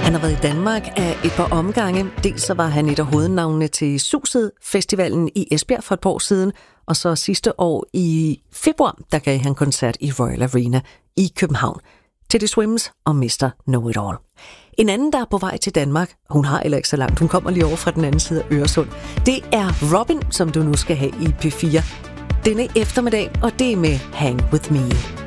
Han har været i Danmark af et par omgange. Dels så var han et af hovednavnene til Suset Festivalen i Esbjerg for et par år siden, og så sidste år i februar, der gav han koncert i Royal Arena i København. Teddy Swims og Mr. Know It All. En anden, der er på vej til Danmark, hun har heller ikke så langt, hun kommer lige over fra den anden side af Øresund. Det er Robin, som du nu skal have i P4 denne eftermiddag, og det er med Hang With Me.